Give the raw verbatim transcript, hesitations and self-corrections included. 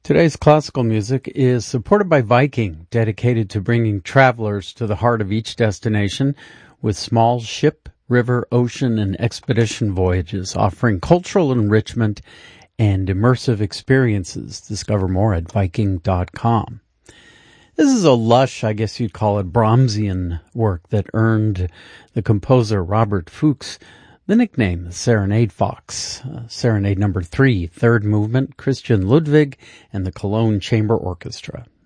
Today's classical music is supported by Viking, dedicated to bringing travelers to the heart of each destination with small ship, river, ocean, and expedition voyages, offering cultural enrichment and immersive experiences. Discover more at Viking dot com. This is a lush, I guess you'd call it, Brahmsian work that earned the composer Robert Fuchs the nickname Serenade Fox. Uh, Serenade number three, third movement, Christian Ludwig and the Cologne Chamber Orchestra.